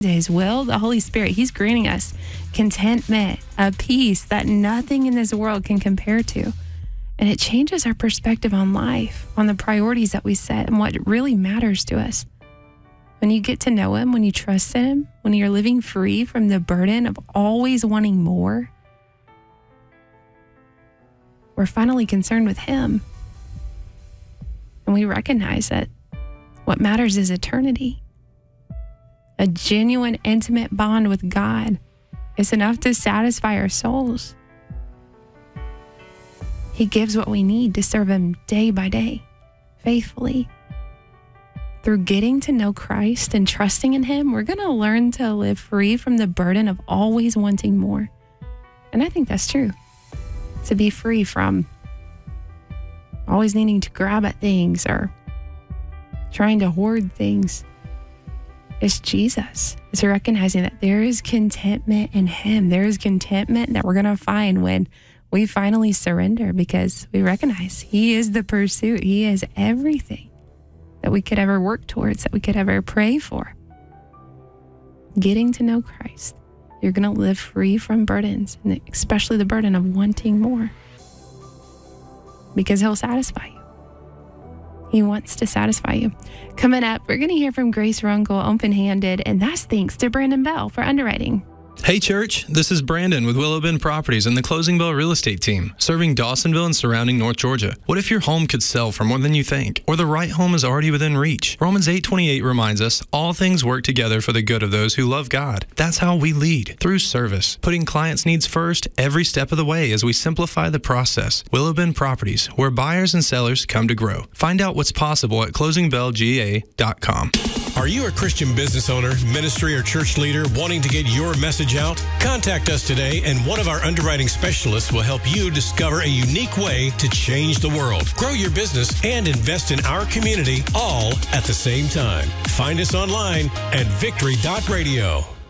His will, the Holy Spirit, He's granting us contentment, a peace that nothing in this world can compare to. And it changes our perspective on life, on the priorities that we set and what really matters to us. When you get to know Him, when you trust in Him, when you're living free from the burden of always wanting more, we're finally concerned with Him. And we recognize that what matters is eternity. A genuine, intimate bond with God is enough to satisfy our souls. He gives what we need to serve Him day by day, faithfully. Through getting to know Christ and trusting in Him, we're going to learn to live free from the burden of always wanting more. And I think that's true. To be free from always needing to grab at things or trying to hoard things. It's Jesus. It's recognizing that there is contentment in Him. There is contentment that we're going to find when we finally surrender, because we recognize He is the pursuit. He is everything that we could ever work towards, that we could ever pray for. Getting to know Christ, you're going to live free from burdens, and especially the burden of wanting more, because He'll satisfy you. He wants to satisfy you. Coming up, we're going to hear from Grace Runkle, Open-Handed, and that's thanks to Brandon Bell for underwriting. Hey church, this is Brandon with Willow Bend Properties and the Closing Bell Real Estate Team, serving Dawsonville and surrounding North Georgia. What if your home could sell for more than you think, or the right home is already within reach? Romans 8:28 reminds us, all things work together for the good of those who love God. That's how we lead, through service, putting clients' needs first every step of the way as we simplify the process. Willow Bend Properties, where buyers and sellers come to grow. Find out what's possible at closingbellga.com. Are you a Christian business owner, ministry, or church leader wanting to get your message out? Contact us today, and one of our underwriting specialists will help you discover a unique way to change the world, grow your business, and invest in our community, all at the same time. Find us online at victory.radio.